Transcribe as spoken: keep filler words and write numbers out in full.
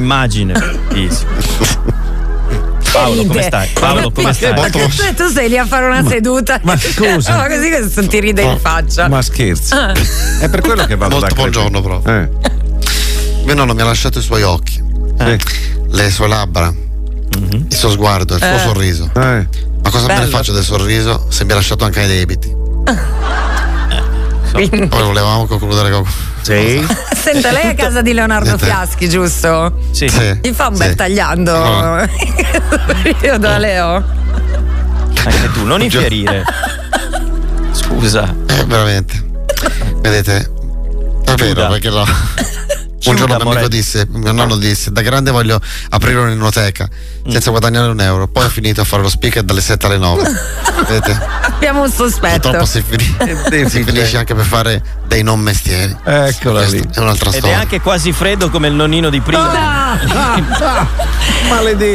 l'immagine. Paolo, come stai? Paolo, come stai? Molto... Tu, tu sei lì a fare una seduta. Ma scusa. No, così che ti ride in faccia. Ma scherzi. Ah. È per quello che vado Molto da buongiorno, però. Eh. Mio nonno mi ha lasciato i suoi occhi, eh. le sue labbra, mm-hmm. il suo sguardo, il suo eh. sorriso. Eh. Ma cosa Bello. me ne faccio del sorriso se mi ha lasciato anche i debiti? So. Poi volevamo concludere con. Sì. Senta, lei è a casa di Leonardo Fiaschi, giusto? Sì. sì. Mi fa un bel sì. tagliando. No. Io da Leo. Anche tu, non infierire. Scusa. Eh, veramente. Vedete? È vero, perché no. Un giorno mio amico disse, mio nonno disse, da grande voglio aprire un'enoteca senza guadagnare un euro. Poi ho finito a fare lo speaker dalle sette alle nove. Vedete? Abbiamo un sospetto. Purtroppo si, fin- si finisce anche per fare dei non mestieri. Eccola lì. È un'altra Ed storia. Ed è anche quasi freddo come il nonnino di prima. Ah, ah, ah, maledetto.